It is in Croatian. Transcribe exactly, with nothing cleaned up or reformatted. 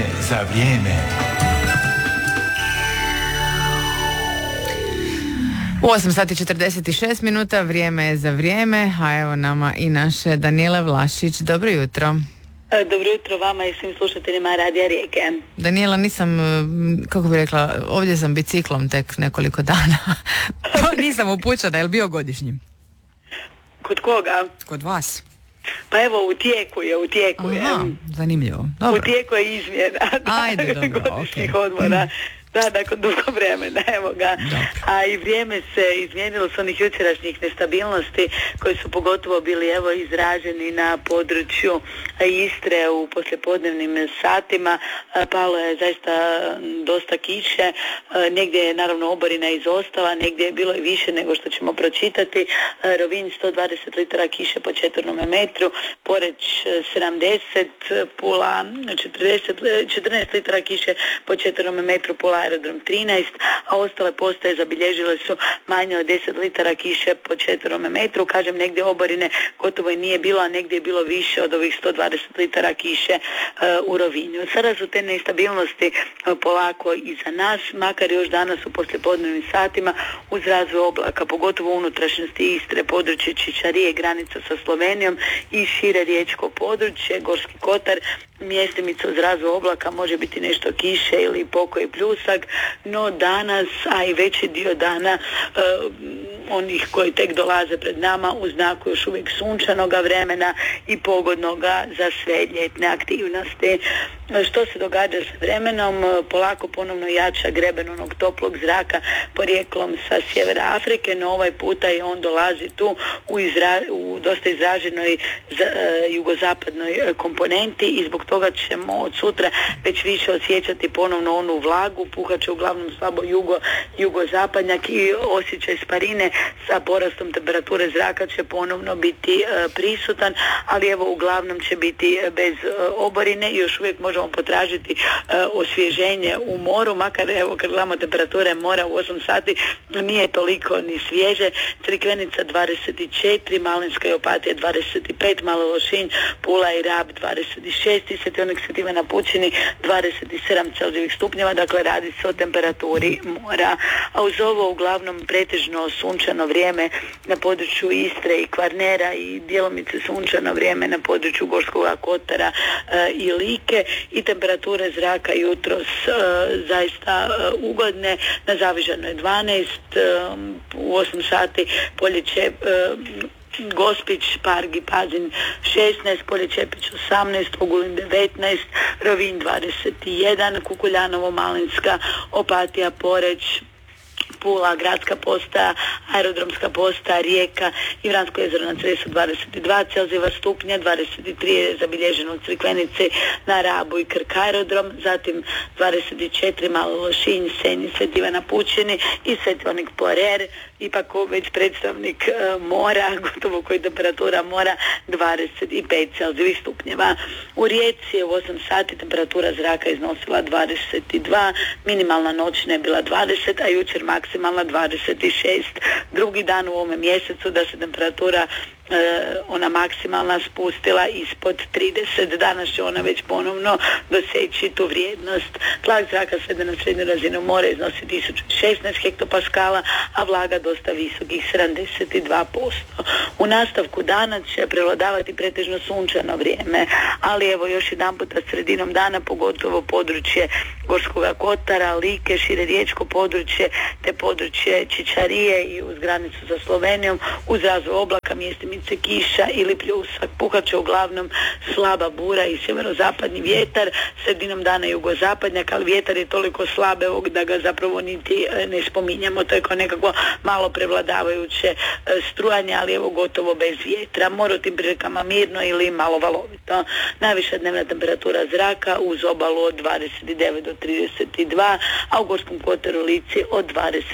za vrijeme. U osam sati četrdeset šest minuta, vrijeme je za vrijeme, a evo nama i naše Danijela Vlašić. Dobro jutro. Dobro jutro vama i svim slušateljima Radija Rijeke. Danijela, nisam, kako bi rekla, ovdje sam biciklom tek nekoliko dana. Nisam upućena, je li bio godišnji? Kod koga? Kod vas. Pa evo, u tijeku je, u tijeku je. Aha, zanimljivo. Dobro. U tijeku je izmjena. Ajde, dobro, godišnjih okay. odmora. Da, nakon dugo vremena, evo ga. Dobro. A i vrijeme se izmijenilo s onih jučerašnjih nestabilnosti koji su pogotovo bili evo izraženi na području Istre u poslijepodnevnim satima. Palo je zaista dosta kiše, negdje je naravno oborina izostala, negdje je bilo i više nego što ćemo pročitati. Rovinj sto dvadeset litara kiše po četvrnom metru, Poreč sedamdeset, Pula četrdeset, četrnaest litara kiše po četvrnom metru, Pula aerodrom trinaest, a ostale postaje zabilježile su manje od deset litara kiše po četvrnom metru. Kažem, negdje oborine gotovo i nije bilo, a negdje je bilo više od ovih sto dvadeset litara kiše uh, u Rovinju. Sada su te nestabilnosti uh, polako iza nas, makar još danas u poslijepodnevnim satima uz razvoj oblaka, pogotovo u unutrašnjosti Istre, područje Čičarije, granica sa Slovenijom i šire riječko područje, Gorski kotar, mjestimica uz razvoj oblaka, može biti nešto kiše ili pokoji pljusak, no danas, a i veći dio dana uh, onih koji tek dolaze pred nama u znaku još uvijek sunčanoga vremena i pogodnoga za sve ljetne aktivnosti. Što se događa s vremenom? Polako ponovno jača greben onog toplog zraka porijeklom sa sjevera Afrike, no ovaj puta i on dolazi tu u, izra, u dosta izraženoj za, uh, jugozapadnoj komponenti i zbog toga ćemo od sutra već više osjećati ponovno onu vlagu, puhat će uglavnom slabo jugo, jugozapadnjak i osjećaj sparine sa porastom temperature zraka će ponovno biti uh, prisutan, ali evo uglavnom će biti bez uh, oborine i još uvijek možemo potražiti uh, osvježenje u moru, makar evo kad gledamo temperature mora u osam sati nije toliko ni svježe. Crikvenica dvadeset četiri, Malinska i Opatija dvadeset pet, Malo Lošinj, Pula i Rab dvadeset šest i Svetionik Sveti Ivan na Pučini dvadeset sedam Celzijevih stupnjeva, dakle radi se o temperaturi mora. A uz ovo uglavnom pretežno sunčano vrijeme na području Istre i Kvarnera i djelomice sunčano vrijeme na području Gorskog kotara e, i Like i temperature zraka jutros e, zaista e, ugodne. Na Zavižanu je dvanaest, e, u osam sati Poljeće e, Gospić, Pargi, Pazin šesnaest, Polje Čepić osamnaest, Ogulin devetnaest, Rovinj dvadeset jedan, Kukuljanovo, Malinska, Opatija, Poreč, Pula, Gradska postaja, Aerodromska postaja, Rijeka i Vransko jezero na Cresu dvadeset dva Celzijeva stupnja, dvadeset tri je zabilježeno u Crikvenici, na Rabu i Krk aerodrom, zatim dvadeset četiri Malo Lošinj, Senj, Sveti Ivan na Pučini i Svetionik Porer, ipak već predstavnik e, mora, gotovo koji temperatura mora dvadeset pet Celzijevih stupnjeva. U Rijeci je u osam sati temperatura zraka iznosila dvadeset dva, minimalna noćna je bila dvadeset, a jučer maksimalna dvadeset šest. Drugi dan u ovome mjesecu da se temperatura E, ona maksimalna spustila ispod trideset. Danas će ona već ponovno doseći tu vrijednost. Tlak zraka svede na srednju razinu mora iznosi tisuću šesnaest hektopaskala, a vlaga dosta visokih sedamdeset dva posto. U nastavku dana će prevladavati pretežno sunčano vrijeme, ali evo još jedan puta sredinom dana, pogotovo područje Gorskog kotara, Like, šire riječko područje, te područje Čičarije i uz granicu sa Slovenijom, uz razvoj oblaka, mjestimice kiša ili pljusak. Puhat će uglavnom slaba bura i sjeverozapadni vjetar, sredinom dana jugozapadnjak, ali vjetar je toliko slab da ga zapravo niti ne spominjemo. To je kao nekako malo prevladavajuće strujanje, ali evo gotovo bez vjetra. More u tim prilikama mirno ili malo valovito. Najviša dnevna temperatura zraka uz obalu od dvadeset devet do trideset dva, a u Gorskom kotaru, Lici od dvadeset